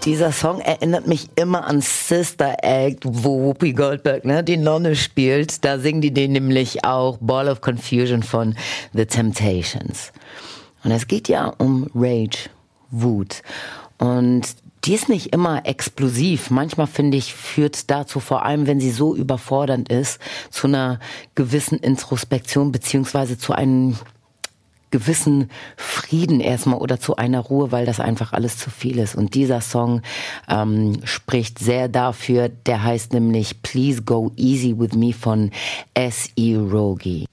Dieser Song erinnert mich immer an Sister Act, wo Whoopi Goldberg, die Nonne spielt. Da singen die den nämlich auch, Ball of Confusion von The Temptations. Und es geht ja um Rage, Wut. Und die ist nicht immer explosiv. Manchmal, finde ich, führt dazu, vor allem wenn sie so überfordernd ist, zu einer gewissen Introspektion beziehungsweise zu einem gewissen Frieden erstmal oder zu einer Ruhe, weil das einfach alles zu viel ist. Und dieser Song spricht sehr dafür, der heißt nämlich Please Go Easy With Me von S.E. Rogi.